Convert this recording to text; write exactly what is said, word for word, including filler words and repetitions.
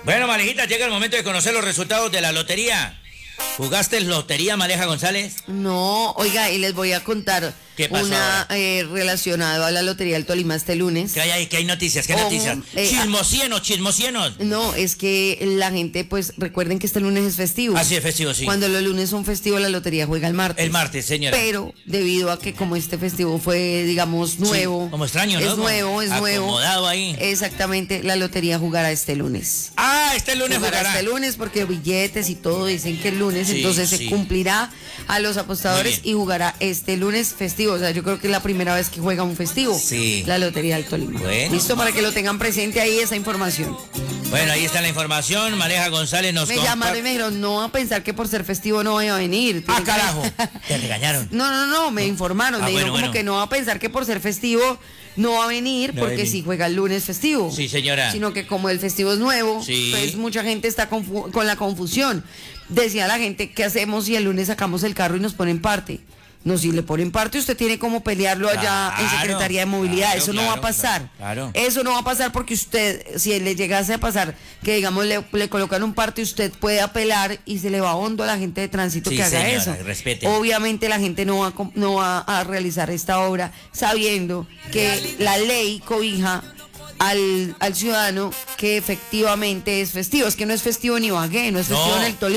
Bueno, Malejita, llega el momento de conocer los resultados de la lotería. ¿Jugaste lotería, Maleja González? No, oiga, y les voy a contar ¿Qué pasó una eh, relacionada a la Lotería del Tolima este lunes. ¿Qué hay ahí? ¿Qué hay noticias? ¿Qué Ojo, noticias? eh, Chismosienos, chismosienos. No, es que la gente, pues, recuerden que este lunes es festivo. Ah, sí, es festivo, sí. Cuando los lunes son festivos, la lotería juega el martes. El martes, señora. Pero debido a que como este festivo fue, digamos, nuevo. Sí, como extraño, ¿no? Es nuevo, es nuevo. Acomodado ahí. Exactamente, la lotería jugará este lunes. Ah, este lunes Jugará jugará. este lunes porque billetes y todo dicen que el lunes, Sí, entonces sí. se cumplirá a los apostadores Muy bien. y jugará este lunes festivo. O sea, yo creo que es la primera vez que juega un festivo. Sí. La Lotería del Tolima. Bueno. Listo, para que lo tengan presente ahí esa información. Bueno, ahí está la información. Maleja González nos Me compa- llamaron y me dijeron, no a pensar que por ser festivo no vaya a venir. Ah, Tiene que- carajo. Te regañaron. No, no, no, me informaron. Ah, me dijeron bueno, como bueno. que no va a pensar que por ser festivo no va a venir, No va a porque venir. si juega el lunes festivo. Sí, señora. Sino que como el festivo es nuevo, Sí. pues mucha gente está confu- con la confusión. Decía la gente, ¿qué hacemos si el lunes sacamos el carro y nos ponen parte? No, si le ponen parte, usted tiene como pelearlo allá en Claro, Secretaría de Movilidad. claro, Eso no va claro, a pasar. claro. Eso no va a pasar porque usted, si le llegase a pasar que, digamos, le, le colocan un parte, usted puede apelar y se le va hondo a la gente de tránsito Sí, que haga señora, eso. respete. Obviamente la gente no va, a, com- no va a realizar esta obra sabiendo que la ley cobija al, al ciudadano que efectivamente es festivo. Es que no es festivo en Ibagué, no es festivo No. en el Tolima.